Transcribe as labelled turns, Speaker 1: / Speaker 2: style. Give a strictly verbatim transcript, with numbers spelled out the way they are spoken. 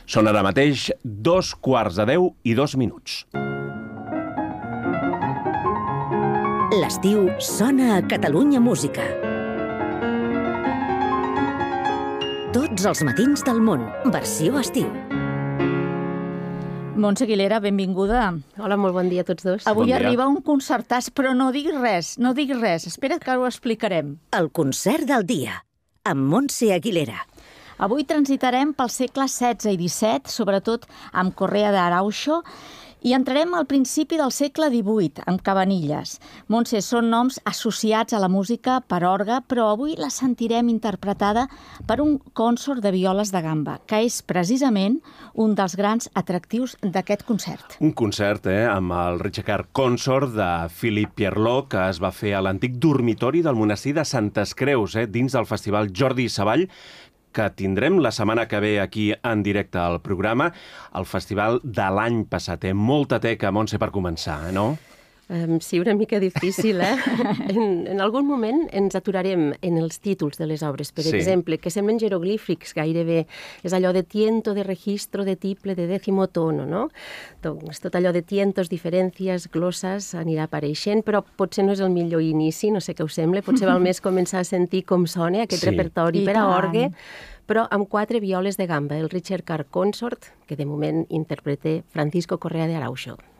Speaker 1: Són ara mateix dos quarts de deu i dos minuts.
Speaker 2: L'estiu sona a Catalunya Música. Tots els matins del món, versió estiu.
Speaker 3: Montse Aguilera, benvinguda.
Speaker 4: Hola, molt bon dia a tots dos.
Speaker 3: Avui
Speaker 1: Bon dia.
Speaker 3: arriba un concertàs, però no diguis res, no diguis res. Espera't que ho explicarem.
Speaker 2: El concert del dia, amb Montse Aguilera.
Speaker 3: Avui transitarem pel segle setze i disset, sobretot amb Correa de Araujo, i entrarem al principi del segle divuit, amb Cabanilles. Montse, són noms associats a la música per orgue, però avui la sentirem interpretada per un consort de violes de gamba, que és precisament un dels grans atractius d'aquest concert.
Speaker 1: Un concert eh, amb el Ritchie-Carr Consort de Philippe Pierlot, que es va fer a l'antic dormitori del monestir de Santes Creus, eh, dins del festival Jordi Savall, que tindrem la setmana que ve aquí en directe al programa, el festival de l'any passat. Eh? Molta teca, Montse, per començar, no?
Speaker 4: Um, sí, una mica difícil, eh? en, en algun moment ens aturarem en els títols de les obres, per
Speaker 1: Sí.
Speaker 4: exemple, que semblen jeroglífics gairebé. És allò de tiento, de registro, de tiple, de décimo tono, no? Doncs tot allò de tientos, diferències, glosses anirà apareixent, però potser no és el millor inici, no sé què us sembla. Potser val més començar a sentir com sona aquest
Speaker 1: Sí.
Speaker 4: repertori
Speaker 3: I
Speaker 4: per a
Speaker 3: tant.
Speaker 4: orgue, però amb quatre violes de gamba, el Ritchie-Carr Consort, que de moment interpreta Francisco Correa de Araujo.